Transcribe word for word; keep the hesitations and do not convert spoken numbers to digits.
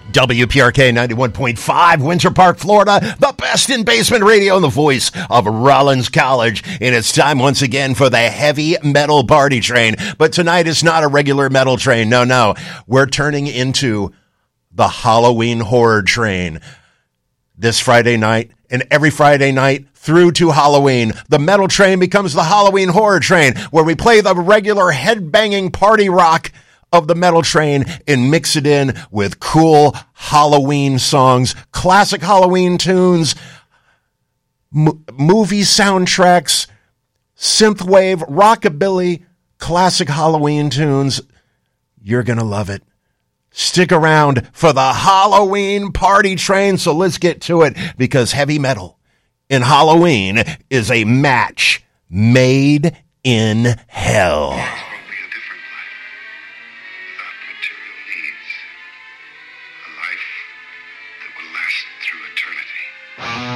W P R K ninety-one point five, Winter Park, Florida, the best in basement radio and the voice of Rollins College. And it's time once again for the heavy metal party train. But tonight is not a regular metal train. No, no. We're turning into the Halloween horror train. This Friday night and every Friday night through to Halloween, the metal train becomes the Halloween horror train, where we play the regular head-banging party rock of the metal train and mix it in with cool Halloween songs, classic Halloween tunes, m- movie soundtracks, synthwave, rockabilly, classic Halloween tunes. You're going to love it. Stick around for the Halloween party train. So let's get to it, because heavy metal in Halloween is a match made in hell.